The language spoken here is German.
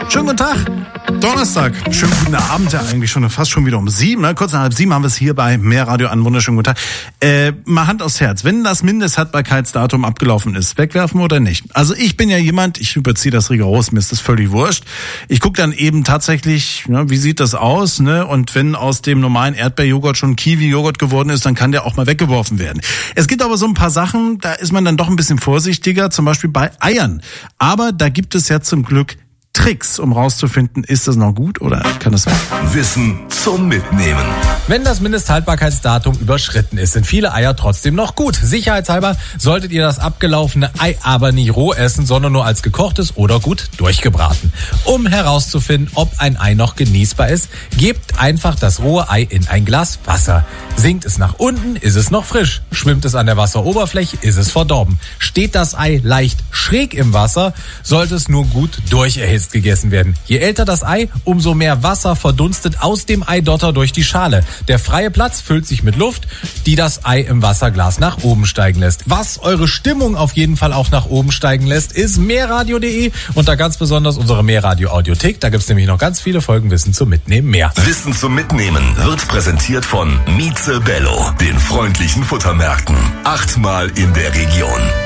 Schönen guten Tag. Donnerstag. Schönen guten Abend, ja eigentlich schon fast schon wieder um 7. Ne? Kurz nach 6:30 haben wir es hier bei Mehrradio an. Wunderschönen guten Tag. Mal Hand aufs Herz. Wenn das Mindesthaltbarkeitsdatum abgelaufen ist, wegwerfen oder nicht? Also ich bin ja jemand, ich überziehe das rigoros, mir ist das völlig wurscht. Ich gucke dann eben tatsächlich, ne, wie sieht das aus? Ne? Und wenn aus dem normalen Erdbeerjoghurt schon Kiwi-Joghurt geworden ist, dann kann der auch mal weggeworfen werden. Es gibt aber so ein paar Sachen, da ist man dann doch ein bisschen vorsichtiger, zum Beispiel bei Eiern. Aber da gibt es ja zum Glück Tricks, um rauszufinden, ist das noch gut oder kann das weg? Wissen zum Mitnehmen. Wenn das Mindesthaltbarkeitsdatum überschritten ist, sind viele Eier trotzdem noch gut. Sicherheitshalber solltet ihr das abgelaufene Ei aber nie roh essen, sondern nur als gekochtes oder gut durchgebraten. Um herauszufinden, ob ein Ei noch genießbar ist, gebt einfach das rohe Ei in ein Glas Wasser. Sinkt es nach unten, ist es noch frisch. Schwimmt es an der Wasseroberfläche, ist es verdorben. Steht das Ei leicht schräg im Wasser, sollte es nur gut durcherhitzt gegessen werden. Je älter das Ei, umso mehr Wasser verdunstet aus dem Eidotter durch die Schale. Der freie Platz füllt sich mit Luft, die das Ei im Wasserglas nach oben steigen lässt. Was eure Stimmung auf jeden Fall auch nach oben steigen lässt, ist mehrradio.de und da ganz besonders unsere Mehrradio-Audiothek. Da gibt's nämlich noch ganz viele Folgen Wissen zum Mitnehmen mehr. Wissen zum Mitnehmen wird präsentiert von Mieze Bello, den freundlichen Futtermärkten. 8-mal in der Region.